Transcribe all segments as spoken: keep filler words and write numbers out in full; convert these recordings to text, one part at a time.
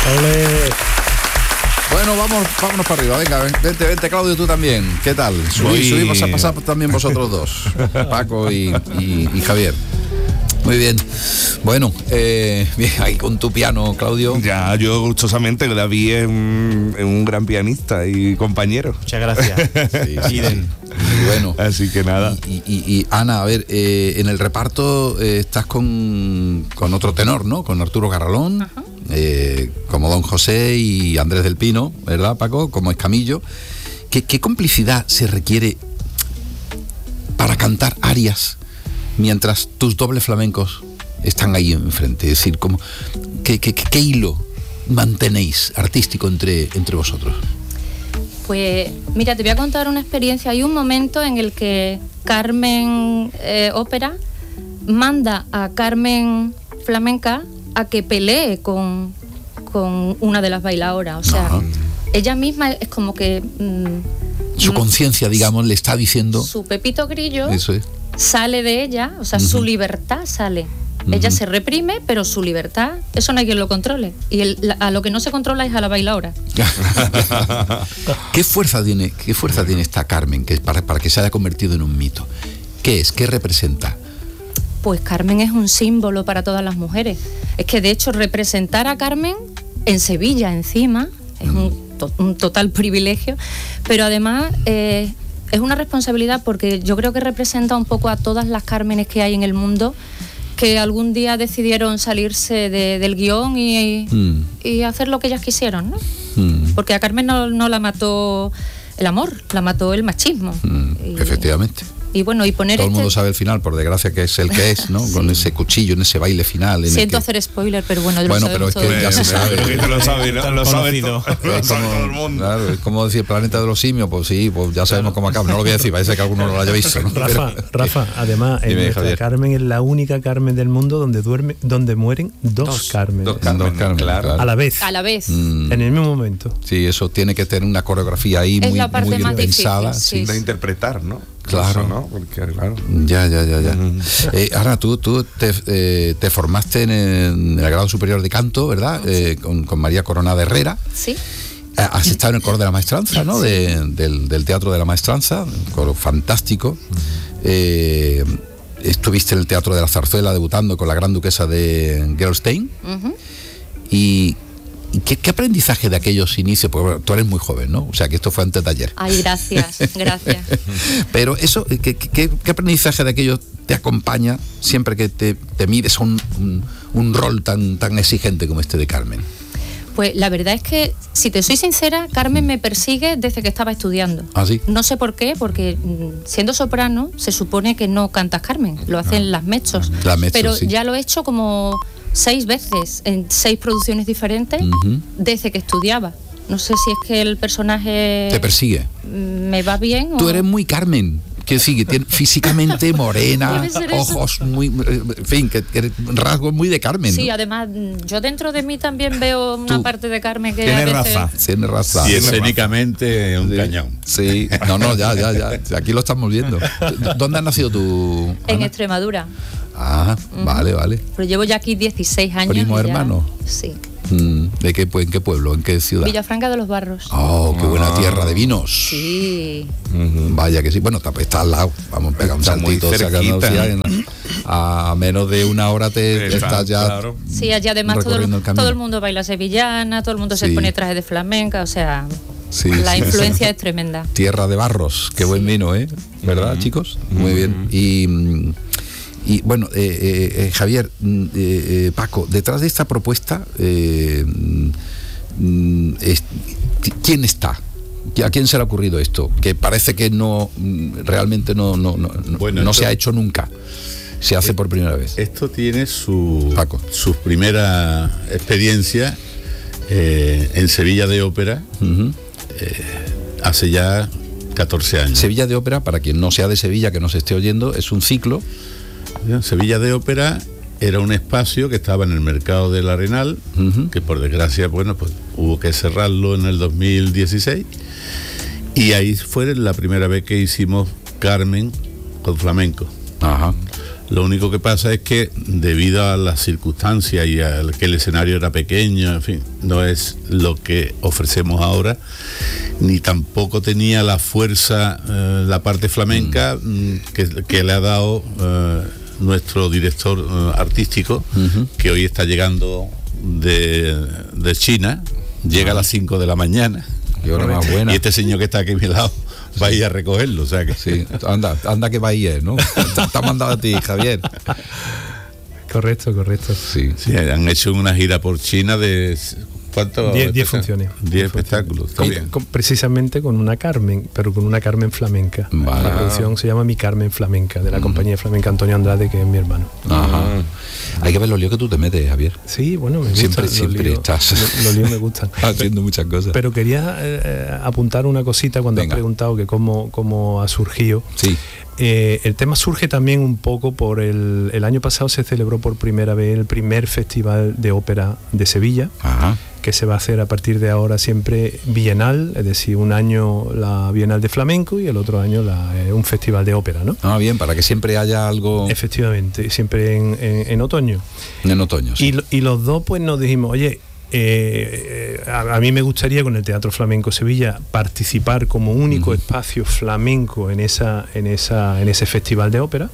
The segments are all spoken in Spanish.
Ole. Bueno, vamos, vámonos para arriba. Venga, vente, vente, Claudio, tú también. ¿Qué tal? Subí, subimos a pasar también vosotros dos, Paco y, y, y Javier. Muy bien. Bueno, eh, bien, ahí con tu piano, Claudio. Ya, yo gustosamente la vi en, en un gran pianista y compañero. Muchas gracias. Sí, sí, sí. Y bueno, así que nada. Y, y, y Ana, a ver, eh, en el reparto eh, estás con, con otro tenor, ¿no? Con Arturo Garralón, eh, como Don José y Andrés del Pino, ¿verdad, Paco? Como Escamillo. ¿Qué, qué complicidad se requiere para cantar arias mientras tus dobles flamencos están ahí enfrente? Es decir, como, ¿qué, qué, qué hilo mantenéis artístico entre, entre vosotros? Pues mira, te voy a contar una experiencia. Hay un momento en el que Carmen eh, Ópera manda a Carmen Flamenca a que pelee con, con una de las bailadoras. O sea, ajá, ella misma es como que... Mmm, su conciencia, digamos, le está diciendo... Su Pepito Grillo eso es. Sale de ella, o sea, uh-huh, su libertad sale. Uh-huh. Ella se reprime, pero su libertad, eso no hay quien lo controle. Y el, la, a lo que no se controla es a la bailadora. ¿Qué fuerza tiene, qué fuerza tiene esta Carmen que para, para que se haya convertido en un mito? ¿Qué es? ¿Qué representa? Pues Carmen es un símbolo para todas las mujeres. Es que de hecho representar a Carmen en Sevilla encima es uh-huh, un, to, un total privilegio, pero además... Eh, es una responsabilidad porque yo creo que representa un poco a todas las Cármenes que hay en el mundo que algún día decidieron salirse de, del guión y, mm. y hacer lo que ellas quisieron, ¿no? Mm. Porque a Carmen no, no la mató el amor, la mató el machismo. Mm. Y, efectivamente. Y bueno, y poner todo este... el mundo sabe el final, por desgracia, que es el que es, ¿no? Sí. Con ese cuchillo, en ese baile final. En Siento el que... hacer spoiler, pero bueno, bueno, pero es que todo. ya se sabe. Lo, lo sabe, ¿no? Lo sabe todo. Es como, todo el mundo. Claro, es como decir el planeta de los simios, pues sí, pues ya sabemos cómo acaba. No lo voy a decir, parece que alguno no lo haya visto, ¿no? Rafa, pero, Rafa, además, en nuestra Javier. Carmen es la única Carmen del mundo donde duerme, donde mueren dos, dos Carmen. Dos Carmen, dos Carmen claro. claro. A la vez. A la vez. Mm. En el mismo momento. Sí, eso tiene que tener una coreografía ahí es muy, muy bien pensada. Sí, sí. De interpretar, ¿no? Claro, eso, ¿no? Porque, claro. Ya, ya, ya, ya. Uh-huh. Eh, ahora tú, tú te, eh, te formaste en el, en el grado superior de canto, ¿verdad? Uh-huh. Eh, con, con María Coronada Herrera. Sí. Has estado en el coro de la maestranza, ¿no? De, del, del Teatro de la Maestranza, un coro fantástico. Uh-huh. Eh, estuviste en el Teatro de la Zarzuela debutando con la Gran Duquesa de Gerolstein. Uh-huh. Y ¿Y qué, qué aprendizaje de aquellos inicios? Porque bueno, tú eres muy joven, ¿no? O sea, que esto fue antes de ayer. Ay, gracias, gracias. Pero eso, ¿qué, qué, qué aprendizaje de aquellos te acompaña siempre que te, te mides a un, un, un rol tan, tan exigente como este de Carmen? Pues la verdad es que, si te soy sincera, Carmen me persigue desde que estaba estudiando. ¿Ah, sí? No sé por qué, porque siendo soprano se supone que no cantas Carmen, lo hacen ah, las mechos. Las mechos, pero sí. Ya lo he hecho como seis veces, en seis producciones diferentes, uh-huh, desde que estudiaba. No sé si es que el personaje... ¿Te persigue? ¿Me va bien? Tú o... eres muy Carmen. Que sí, que tiene físicamente morena, ojos muy, en fin, que, que rasgos muy de Carmen. Sí, ¿no? Además, yo dentro de mí también veo una Tú, parte de Carmen que tiene a veces... raza, tiene raza. Y escénicamente un sí, cañón. Sí, no, no, ya, ya, ya. Aquí lo estamos viendo. ¿Dónde has nacido tú, Ana? En Extremadura. Ah, uh-huh, vale, vale. Pero llevo ya aquí dieciséis años. ¿Primo hermano? Ya... Sí. ¿De qué, ¿En qué pueblo? ¿En qué ciudad? Villafranca de los Barros. Oh, qué buena tierra de vinos. Sí. Uh-huh. Vaya que sí. Bueno, está al lado. Vamos a pegar un saltito. O sea, que a menos de una hora te está, estás ya. Claro. Sí, allá además todo el, el todo el mundo baila sevillana, todo el mundo sí. se pone traje de flamenca, o sea, sí, la sí, influencia sí. es tremenda. Tierra de Barros, qué sí. buen vino, ¿eh? ¿Verdad, uh-huh. chicos? Uh-huh. Muy bien. Y. Y bueno, eh, eh, Javier, eh, eh, Paco, detrás de esta propuesta, eh, es, ¿quién está? ¿A quién se le ha ocurrido esto? Que parece que no, realmente no, no, no, bueno, no esto, se ha hecho nunca. Se hace por primera vez. Esto tiene su, Paco. su primera experiencia eh, en Sevilla de Ópera, uh-huh. eh, hace ya catorce años. Sevilla de Ópera, para quien no sea de Sevilla, que nos esté oyendo, es un ciclo. Sevilla de Ópera era un espacio que estaba en el mercado del Arenal, uh-huh. que por desgracia, bueno, pues hubo que cerrarlo en el dos mil dieciséis, y ahí fue la primera vez que hicimos Carmen con flamenco. Ajá. Lo único que pasa es que debido a las circunstancias y a que el escenario era pequeño, en fin, no es lo que ofrecemos ahora, ni tampoco tenía la fuerza, eh, la parte flamenca mm. que, que le ha dado eh, nuestro director eh, artístico, uh-huh. que hoy está llegando de, de China, llega uh-huh. a las cinco de la mañana. Qué hora más buena. Y este señor que está aquí a mi lado va a ir a recogerlo, o sea que sí, anda, anda que va a ir, ¿no? Está mandado a ti, Javier. Correcto, correcto. Sí, sí, han hecho una gira por China de ¿cuántos? diez funciones. diez espectáculos, está bien. Con, precisamente con una Carmen, pero con una Carmen flamenca. Vale. La producción se llama Mi Carmen Flamenca, de la mm. compañía flamenca Antonio Andrade, que es mi hermano. Ajá. Hay que ver los líos que tú te metes, Javier. Sí, bueno, me siempre, gustan. Siempre líos, estás. Los, los líos me gustan. Haciendo muchas cosas. Pero quería eh, apuntar una cosita cuando Venga. has preguntado que cómo, cómo ha surgido. Sí. Eh, el tema surge también un poco por el, el año pasado se celebró por primera vez el primer festival de ópera de Sevilla. Ajá. Que se va a hacer a partir de ahora siempre bienal, es decir, un año la Bienal de Flamenco y el otro año la, eh, un festival de ópera, ¿no? Ah, bien, para que siempre haya algo... Efectivamente, siempre en, en, en otoño. En otoño, sí. Y, y los dos pues nos dijimos, oye, eh, a, a mí me gustaría con el Teatro Flamenco Sevilla participar como único uh-huh. espacio flamenco en, esa, en, esa, en ese festival de ópera.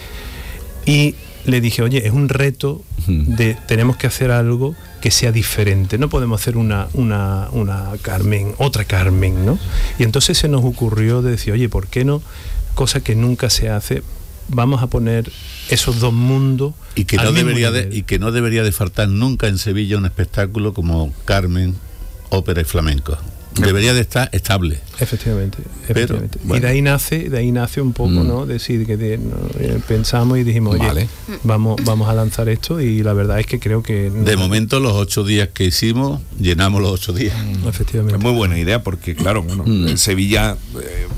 Y le dije, oye, es un reto de tenemos que hacer algo que sea diferente, no podemos hacer una, una, una Carmen, otra Carmen, ¿no? Y entonces se nos ocurrió de decir, oye, ¿por qué no? Cosa que nunca se hace, vamos a poner esos dos mundos y que no debería de, y que no debería de faltar nunca en Sevilla un espectáculo como Carmen, ópera y flamenco. Debería de estar estable. Efectivamente, efectivamente. Pero, bueno. Y de ahí nace, de ahí nace un poco, mm. ¿no? Decir que de, no, pensamos y dijimos, oye, vale. vamos, vamos a lanzar esto, y la verdad es que creo que de no, momento los ocho días que hicimos, llenamos los ocho días. Mm. Efectivamente. Es muy buena idea porque, claro, bueno, mm. Sevilla eh,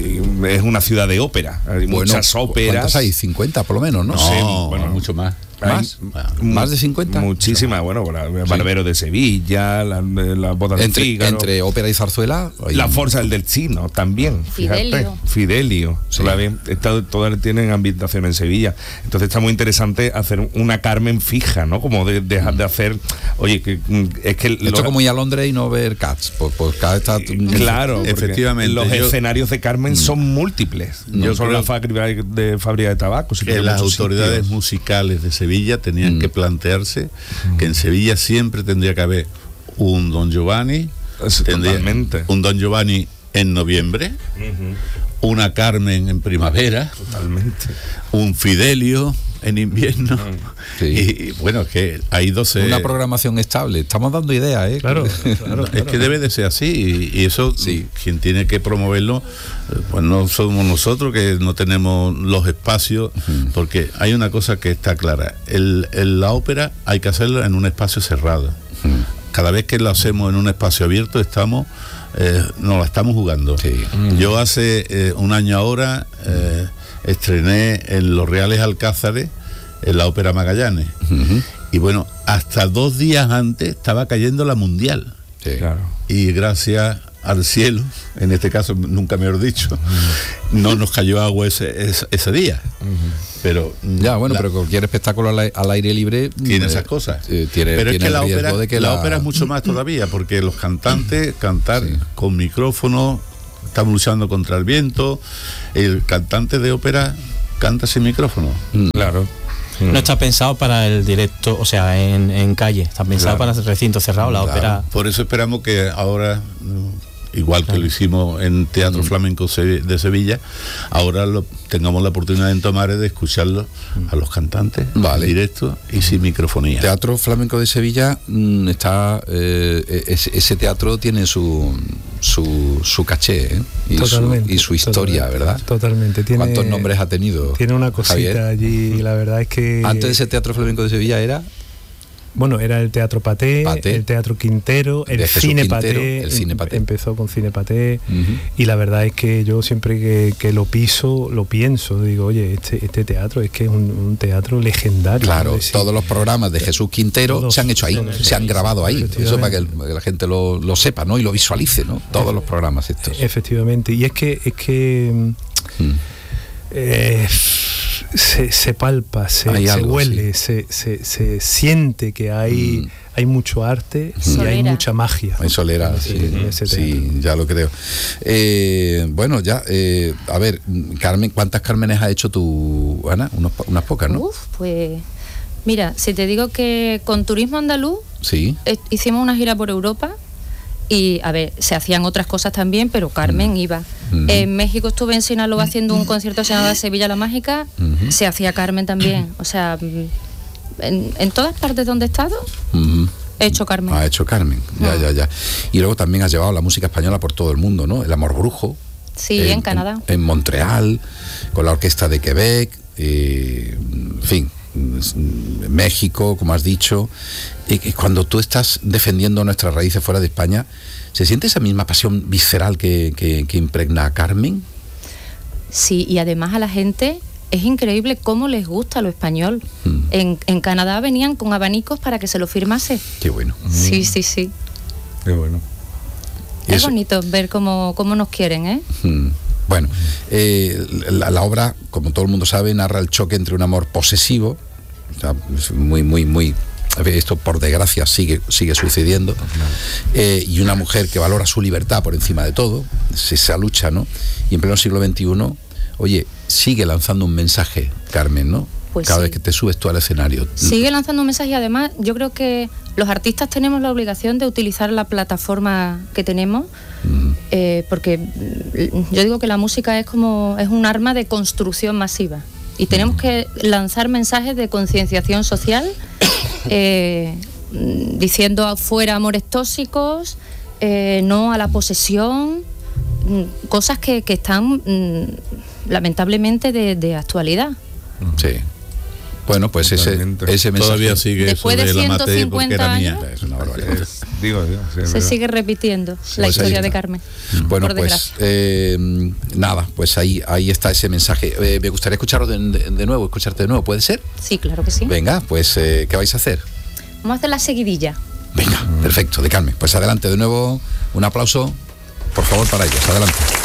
es una ciudad de ópera. Hay bueno, muchas óperas. ¿Cuántas hay? cincuenta por lo menos, ¿no? No, sí, bueno, mucho más. ¿Más? ¿Más de cincuenta? Muchísimas, bueno, el Barbero sí. de Sevilla, las la bodas de Fígaro. Entre ópera y zarzuela. Hay... La Forza del Delcino también. Fidelio. Fíjate. Fidelio. Sí. Está, todas tienen ambientación en Sevilla. Entonces está muy interesante hacer una Carmen fija, ¿no? Como de, de, de hacer. Oye, que es que. Esto lo... como ir a Londres y no ver Cats. Pues, pues Cats está. Claro, efectivamente. Los yo... escenarios de Carmen son múltiples. Yo no solo la fábrica de, fábrica de tabaco, sino que las autoridades sitios. musicales de Sevilla tenían mm. que plantearse mm. que en Sevilla siempre tendría que haber un Don Giovanni, tendría, un Don Giovanni en noviembre, uh-huh. una Carmen en primavera, totalmente, un Fidelio en invierno. Sí. Y, y bueno, que hay doce... Una programación estable. Estamos dando ideas, ¿eh? Claro, claro, es claro. que debe de ser así. Y, y eso, sí. quien tiene que promoverlo, pues no somos nosotros, que no tenemos los espacios, uh-huh. porque hay una cosa que está clara. El, el, la ópera hay que hacerla en un espacio cerrado. Uh-huh. Cada vez que lo hacemos en un espacio abierto, estamos... Eh, nos la estamos jugando. Sí. Uh-huh. Yo hace eh, un año ahora... Eh, estrené en Los Reales Alcázares en la Ópera Magallanes uh-huh. y bueno, hasta dos días antes estaba cayendo la Mundial. Sí, claro. Y gracias al cielo, en este caso nunca mejor dicho, uh-huh. no nos cayó agua ese, ese, ese día. Uh-huh. Pero ya, bueno, la, pero cualquier espectáculo al, al aire libre tiene eh, esas cosas. Eh, tiene, pero tiene es que la ópera, de que la, la ópera es mucho más todavía, porque los cantantes cantar sí. con micrófono, estamos luchando contra el viento. El cantante de ópera canta sin micrófono. Mm. Claro. No está pensado para el directo, o sea, en, en calle. Está pensado claro. para el recinto cerrado, la claro. ópera. Por eso esperamos que ahora, igual claro. que lo hicimos en Teatro mm. Flamenco de Sevilla, ahora lo, tengamos la oportunidad en Tomares de escucharlo a los cantantes vale. en directo y sin microfonía. Teatro Flamenco de Sevilla mm, está eh, ese, ese teatro tiene su su, su caché ¿eh? y, su, y su historia, totalmente, ¿verdad? Totalmente. Tiene, ¿Cuántos nombres ha tenido? Tiene una cosita Javier? allí, la verdad es que... Antes de ese Teatro Flamenco de Sevilla era... Bueno, era el Teatro Paté, Paté, el Teatro Quintero, el Cine Quintero, Paté, el Cine Paté. Empezó con Cine Paté, uh-huh. y la verdad es que yo siempre que, que lo piso, lo pienso, digo, oye, este, este teatro es que es un, un teatro legendario. Claro, todos los programas de Jesús Quintero todos, se han hecho ahí, todos, se han grabado ahí, eso para que, el, para que la gente lo, lo sepa, ¿no? Y lo visualice, ¿no? Todos los programas estos. Efectivamente, y es que, es que mm. eh, se, se palpa, se, Hay se algo, huele, se, se, se siente que hay, Mm. hay mucho arte y Solera. hay mucha magia. Hay solera, En sí, ese- en ese sí, teatro. ya lo creo. Eh, bueno, ya, eh, a ver, Carmen, ¿cuántas Cármenes ha hecho tú, Ana? Unos po- unas pocas, ¿no? Uf, pues mira, si te digo que con Turismo Andaluz Sí. eh, hicimos una gira por Europa y, a ver, se hacían otras cosas también, pero Carmen iba. Ujú. En México estuve en Sinaloa haciendo un concierto llamado Sevilla la Mágica, Ujú. se hacía Carmen también. O sea, mm, en, en todas partes donde he estado, Ujú. he hecho Carmen. Ha hecho Carmen, ya, Ah. ya, ya. Y luego también has llevado la música española por todo el mundo, ¿no? El Amor Brujo. Sí, en, Canadá. En, Montreal, con la Orquesta de Quebec, eh, en fin, en México, como has dicho. Y, y cuando tú estás defendiendo nuestras raíces fuera de España, ¿se siente esa misma pasión visceral que, que, que impregna a Carmen? Sí, y además a la gente es increíble cómo les gusta lo español. Mm. En, en Canadá venían con abanicos para que se lo firmase. Qué bueno. Sí, sí, sí. Qué bueno. Y Es eso- bonito ver cómo, cómo nos quieren, ¿eh? Mm. Bueno, eh, la, la obra, como todo el mundo sabe, narra el choque entre un amor posesivo, o sea, es muy, muy, muy... Esto, por desgracia, sigue, sigue sucediendo, eh, y una mujer que valora su libertad por encima de todo, es esa lucha, ¿no? Y en pleno siglo veintiuno, oye, sigue lanzando un mensaje, Carmen, ¿no? Pues Cada sí. vez que te subes tú al escenario. Sigue lanzando un mensaje y además yo creo que los artistas tenemos la obligación de utilizar la plataforma que tenemos, Mm. eh, porque mm, yo digo que la música es como es un arma de construcción masiva y tenemos que lanzar mensajes de concienciación social, eh, mm, diciendo fuera amores tóxicos, eh, no a la posesión, mm, cosas que, que están mm, lamentablemente de, de actualidad. Sí. Bueno, pues ese, Totalmente. ese mensaje... Todavía sigue Después eso de de la maté porque ciento cincuenta era mía. años, Es una barbaridad. Es- digo, digo, sí, es Se verdad. sigue repitiendo la Pues ahí historia de está. Carmen. Bueno, por pues desgracia. eh, nada, pues ahí, ahí está ese mensaje. Eh, me gustaría escucharlo de, de- de nuevo, escucharte de nuevo, ¿puede ser? Sí, claro que sí. Venga, pues eh, ¿qué vais a hacer? Vamos a hacer la seguidilla. Venga, perfecto, de Carmen. Pues adelante de nuevo, un aplauso, por favor, para ellos. Adelante.